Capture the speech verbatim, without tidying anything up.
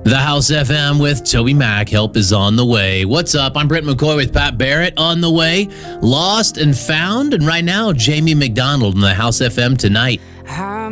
The House F M with Toby Mac. Help is on the way. What's up? I'm Brent McCoy with Pat Barrett on the way. Lost and Found. And right now, Jamie McDonald in the House F M tonight.